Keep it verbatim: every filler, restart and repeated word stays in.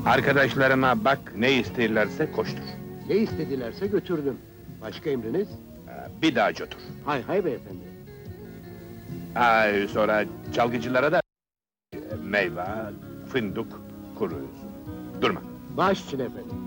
Arkadaşlarıma bak, ne isterlerse koştur. Ne istedilerse götürdüm. Başka emriniz? Ee, Bir daha götür. Hay hay beyefendi. Ay, sonra çalgıcılara da e, meyve, fındık, kuru üzüm. Durma. Baş için efendim.